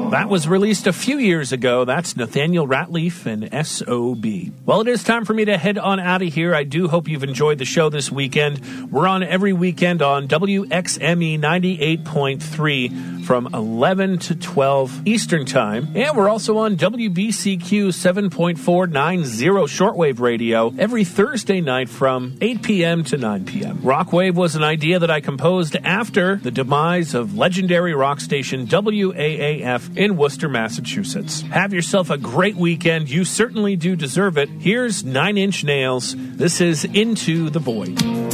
That was released a few years ago. That's Nathaniel Ratliff and S.O.B. Well, it is time for me to head on out of here. I do hope you've enjoyed the show this weekend. We're on every weekend on WXME 98.3 from 11 to 12 Eastern Time. And we're also on WBCQ 7.490 shortwave radio every Thursday night from 8 p.m. to 9 p.m. Rockwave was an idea that I composed after the demise of legendary rock station WAAF in Worcester, Massachusetts. Have yourself a great weekend. You certainly do deserve it. Here's 9 Inch Nails. This is Into the Void.